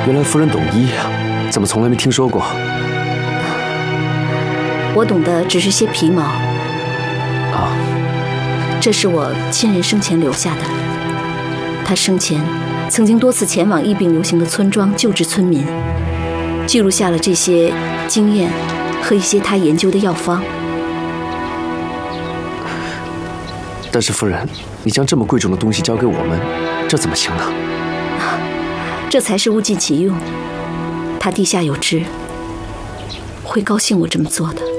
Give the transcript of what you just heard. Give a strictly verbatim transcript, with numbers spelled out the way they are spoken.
原来夫人懂医呀，怎么从来没听说过？ 我懂的只是些皮毛。 啊， 这是我亲人生前留下的。他生前曾经多次前往疫病流行的村庄救治村民，记录下了这些经验和一些他研究的药方。 但是夫人，你将这么贵重的东西交给我们，这怎么行呢？ 这才是物尽其用。他地下有知，会高兴我这么做的。